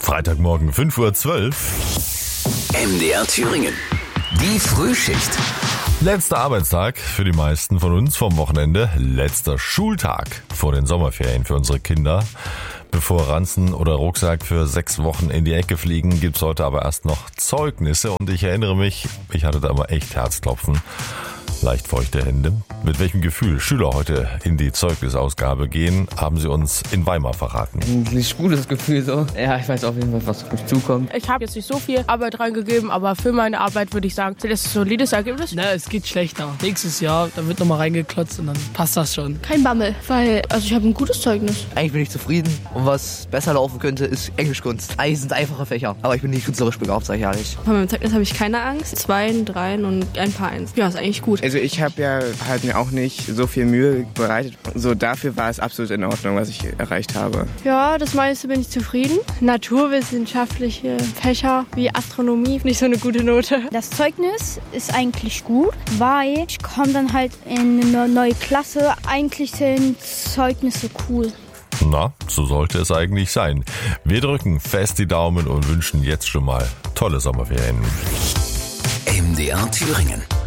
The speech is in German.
Freitagmorgen 5:12 Uhr. MDR Thüringen. Die Frühschicht. Letzter Arbeitstag für die meisten von uns vom Wochenende. Letzter Schultag vor den Sommerferien für unsere Kinder. Bevor Ranzen oder Rucksack für 6 Wochen in die Ecke fliegen, gibt's heute aber erst noch Zeugnisse. Und ich erinnere mich, ich hatte da immer echt Herzklopfen. Leicht feuchte Hände. Mit welchem Gefühl Schüler heute in die Zeugnisausgabe gehen, haben sie uns in Weimar verraten. Ein gutes Gefühl so. Ja, ich weiß auf jeden Fall, was auf mich zukommt. Ich habe jetzt nicht so viel Arbeit reingegeben, aber für meine Arbeit würde ich sagen, das ist ein solides Ergebnis. Na, es geht schlechter. Nächstes Jahr, da wird nochmal reingeklotzt und dann passt das schon. Kein Bammel, weil ich habe ein gutes Zeugnis. Eigentlich bin ich zufrieden. Und was besser laufen könnte, ist Englischkunst. Eigentlich sind einfache Fächer, aber ich bin nicht künstlerisch begabt, sag ich ehrlich. Bei meinem Zeugnis habe ich keine Angst. 2, 3 und ein paar 1. Ja, ist eigentlich gut. Also ich habe ja halt mir auch nicht so viel Mühe bereitet. So dafür war es absolut in Ordnung, was ich erreicht habe. Ja, das meiste bin ich zufrieden. Naturwissenschaftliche Fächer wie Astronomie, nicht so eine gute Note. Das Zeugnis ist eigentlich gut, weil ich komme dann halt in eine neue Klasse. Eigentlich sind Zeugnisse cool. Na, so sollte es eigentlich sein. Wir drücken fest die Daumen und wünschen jetzt schon mal tolle Sommerferien. MDR Thüringen.